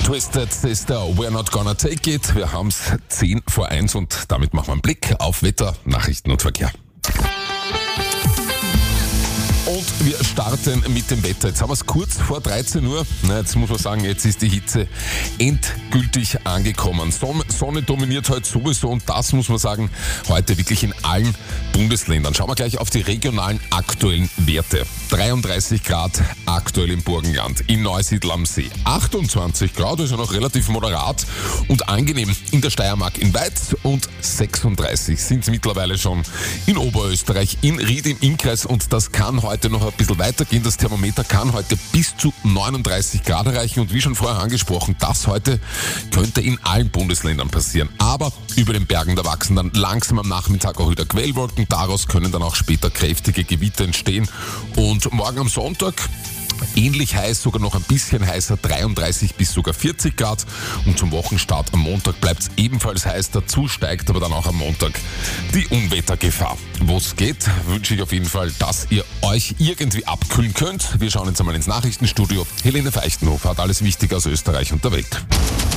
Twisted Sister, we're not gonna take it. Wir haben's 10 vor 1 und damit machen wir einen Blick auf Wetter, Nachrichten und Verkehr. Und wir starten mit dem Wetter. Jetzt haben wir es kurz vor 13 Uhr. Jetzt muss man sagen, jetzt ist die Hitze endgültig angekommen. Sonne dominiert heute sowieso und das muss man sagen, heute wirklich in allen Bundesländern. Schauen wir gleich auf die regionalen aktuellen Werte. 33 Grad aktuell im Burgenland, in Neusiedl am See. 28 Grad, also noch relativ moderat und angenehm in der Steiermark in Weiz und 36 sind es mittlerweile schon in Oberösterreich, in Ried im Innkreis und das kann heute noch ein bisschen weitergehen. Das Thermometer kann heute bis zu 39 Grad erreichen und wie schon vorher angesprochen, das heute könnte in allen Bundesländern passieren. Aber über den Bergen, da wachsen dann langsam am Nachmittag auch wieder Quellwolken. Daraus können dann auch später kräftige Gewitter entstehen. Und morgen am Sonntag ähnlich heiß, sogar noch ein bisschen heißer, 33 bis sogar 40 Grad. Und zum Wochenstart am Montag bleibt es ebenfalls heiß. Dazu steigt aber dann auch am Montag die Unwettergefahr. Wo es geht, wünsche ich auf jeden Fall, dass ihr euch irgendwie abkühlen könnt. Wir schauen jetzt einmal ins Nachrichtenstudio. Helene Feichtenhofer hat alles Wichtige aus Österreich und der Welt.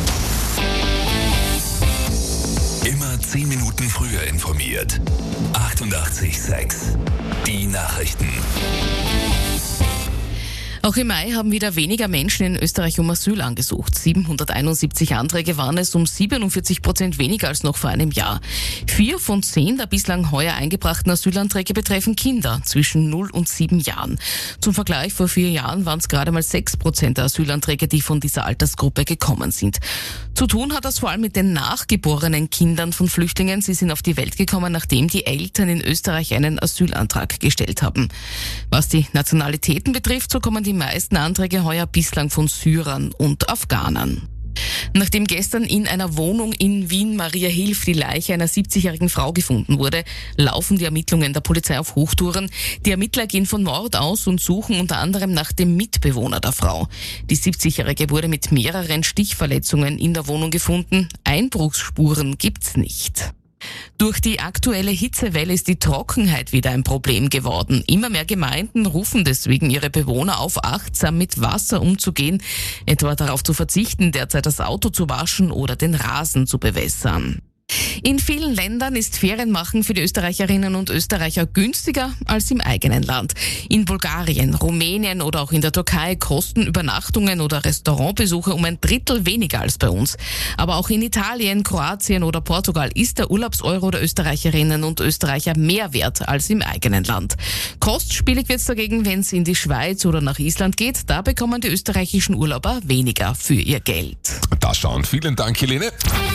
Immer 10 Minuten früher informiert. 88,6. Die Nachrichten. Auch im Mai haben wieder weniger Menschen in Österreich um Asyl angesucht. 771 Anträge waren es, um 47% weniger als noch vor einem Jahr. 4 von 10 der bislang heuer eingebrachten Asylanträge betreffen Kinder zwischen 0 und 7 Jahren. Zum Vergleich, vor 4 Jahren waren es gerade mal 6% der Asylanträge, die von dieser Altersgruppe gekommen sind. Zu tun hat das vor allem mit den nachgeborenen Kindern von Flüchtlingen. Sie sind auf die Welt gekommen, nachdem die Eltern in Österreich einen Asylantrag gestellt haben. Was die Nationalitäten betrifft, so kommen die meisten Anträge heuer bislang von Syrern und Afghanern. Nachdem gestern in einer Wohnung in Wien-Mariahilf die Leiche einer 70-jährigen Frau gefunden wurde, laufen die Ermittlungen der Polizei auf Hochtouren. Die Ermittler gehen von Mord aus und suchen unter anderem nach dem Mitbewohner der Frau. Die 70-jährige wurde mit mehreren Stichverletzungen in der Wohnung gefunden. Einbruchsspuren gibt's nicht. Durch die aktuelle Hitzewelle ist die Trockenheit wieder ein Problem geworden. Immer mehr Gemeinden rufen deswegen ihre Bewohner auf, achtsam mit Wasser umzugehen, etwa darauf zu verzichten, derzeit das Auto zu waschen oder den Rasen zu bewässern. In vielen Ländern ist Ferienmachen für die Österreicherinnen und Österreicher günstiger als im eigenen Land. In Bulgarien, Rumänien oder auch in der Türkei kosten Übernachtungen oder Restaurantbesuche um ein Drittel weniger als bei uns. Aber auch in Italien, Kroatien oder Portugal ist der Urlaubseuro der Österreicherinnen und Österreicher mehr wert als im eigenen Land. Kostspielig wird's dagegen, wenn es in die Schweiz oder nach Island geht. Da bekommen die österreichischen Urlauber weniger für ihr Geld. Da schauen. Vielen Dank, Helene.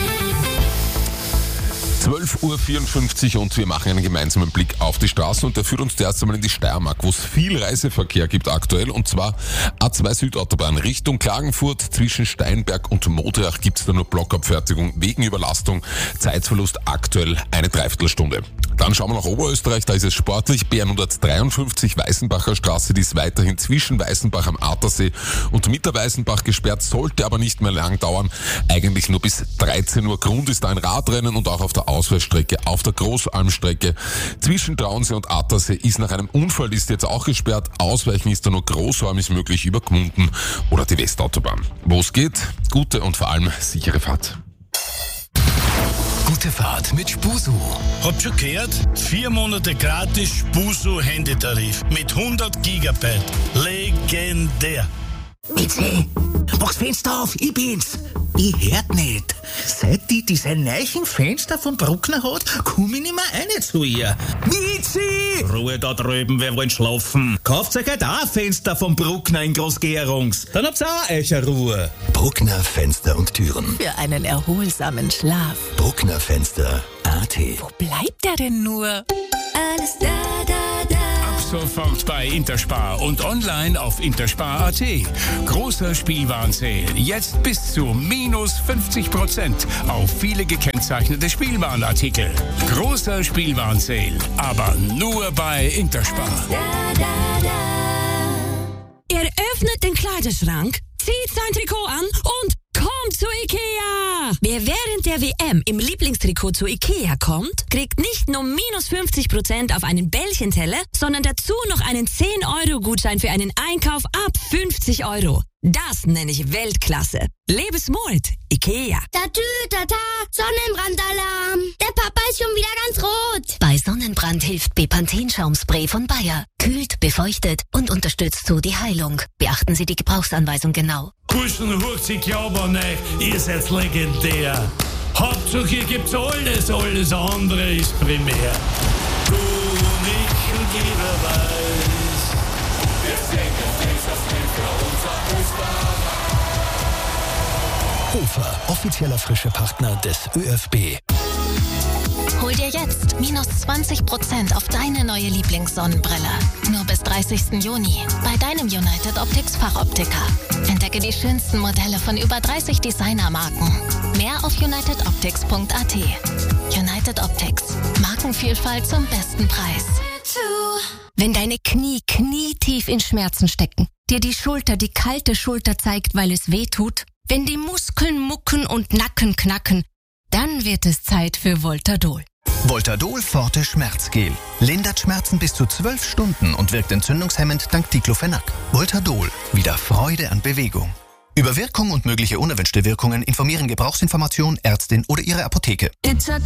12.54 Uhr und wir machen einen gemeinsamen Blick auf die Straßen und der führt uns zuerst einmal in die Steiermark, wo es viel Reiseverkehr gibt aktuell und zwar A2 Südautobahn Richtung Klagenfurt. Zwischen Steinberg und Modriach gibt es da nur Blockabfertigung wegen Überlastung. Zeitverlust aktuell eine Dreiviertelstunde. Dann schauen wir nach Oberösterreich, da ist es sportlich. B153 Weißenbacher Straße, die ist weiterhin zwischen Weißenbach am Attersee und Mitterweißenbach gesperrt, sollte aber nicht mehr lang dauern. Eigentlich nur bis 13 Uhr. Grund ist da ein Radrennen und auch auf der Ausweichstrecke auf der Großalmstrecke zwischen Traunsee und Attersee ist nach einem Unfall ist jetzt auch gesperrt. Ausweichen ist da nur großräumig möglich über Gmunden oder die Westautobahn. Wo es geht, gute und vor allem sichere Fahrt. Gute Fahrt mit Spusu. Habt schon gehört? 4 Monate gratis Spusu-Handytarif mit 100 Gigabyte. Legendär. Bitte, mach's Fenster auf, ich bin's. Ich hört nicht. Seit die diese neuen Fenster vom Bruckner hat, komm ich nicht mehr rein zu ihr. Mizi! Ruhe da drüben, wer wollen schlafen? Kauft euch halt auch ein Fenster vom Bruckner in Großgerungs. Dann habt's auch euch eine Ruhe. Bruckner Fenster und Türen. Für einen erholsamen Schlaf. Bruckner Fenster.at. Wo bleibt er denn nur? Alles da. Sofort bei Interspar und online auf interspar.at. Großer Spielwarenseil. Jetzt bis zu minus 50% auf viele gekennzeichnete Spielwarenartikel. Großer Spielwarenseil, aber nur bei Interspar. Er öffnet den Kleiderschrank, zieht sein Trikot an und kommt zu Ikea! Wer während der WM im Lieblingstrikot zu Ikea kommt, kriegt nicht nur minus 50% auf einen Bällchenteller, sondern dazu noch einen 10-Euro-Gutschein für einen Einkauf ab 50 Euro. Das nenne ich Weltklasse. Lebensmut. IKEA. Tatütata, Sonnenbrandalarm. Der Papa ist schon wieder ganz rot. Bei Sonnenbrand hilft Bepanthen-Schaumspray von Bayer. Kühlt, befeuchtet und unterstützt so die Heilung. Beachten Sie die Gebrauchsanweisung genau. Burschen, Hurz, ich glaube an euch, ihr seid legendär. Hauptsache ihr gibt's alles andere ist primär. Du, Michel, jeder weiß. Wir singen dieses Lied für unser Österreich. Hofer, offizieller frische Partner des ÖFB. Hol dir jetzt minus 20% auf deine neue Lieblingssonnenbrille. Nur bis 30. Juni bei deinem United Optics Fachoptiker. Entdecke die schönsten Modelle von über 30 Designermarken. Mehr auf unitedoptics.at. United Optics. Markenvielfalt zum besten Preis. Wenn deine Knie knietief in Schmerzen stecken, dir die Schulter die kalte Schulter zeigt, weil es weh tut, wenn die Muskeln mucken und Nacken knacken, dann wird es Zeit für Voltadol. Voltadol Forte Schmerzgel. Lindert Schmerzen bis zu 12 Stunden und wirkt entzündungshemmend dank Diclofenac. Voltadol. Wieder Freude an Bewegung. Über Wirkung und mögliche unerwünschte Wirkungen informieren Gebrauchsinformation, Ärztin oder Ihre Apotheke.